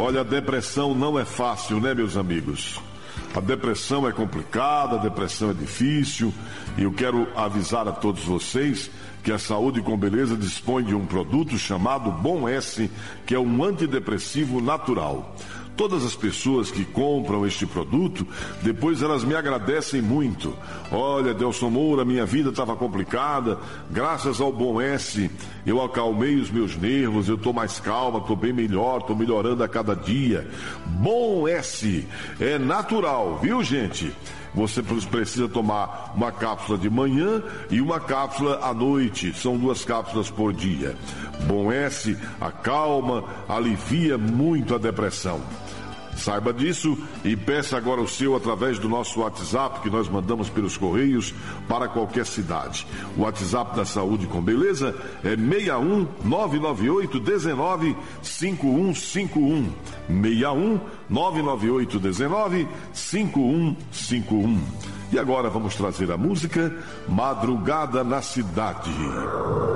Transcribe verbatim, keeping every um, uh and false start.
Olha, a depressão não é fácil, né, meus amigos? A depressão é complicada, a depressão é difícil, e eu quero avisar a todos vocês que a Saúde com Beleza dispõe de um produto chamado Bom S, que é um antidepressivo natural. Todas as pessoas que compram este produto, depois elas me agradecem muito. Olha, Delson Moura, minha vida estava complicada, graças ao Bom S, eu acalmei os meus nervos, eu estou mais calma, estou bem melhor, estou melhorando a cada dia. Bom S é natural, viu, gente? Você precisa tomar uma cápsula de manhã e uma cápsula à noite. São duas cápsulas por dia. Bom S acalma, alivia muito a depressão. Saiba disso e peça agora o seu através do nosso WhatsApp, que nós mandamos pelos Correios para qualquer cidade. O WhatsApp da Saúde com Beleza é seis um nove nove oito um nove cinco um cinco um. seis um nove nove oito um nove cinco um cinco um. E agora vamos trazer a música Madrugada na Cidade.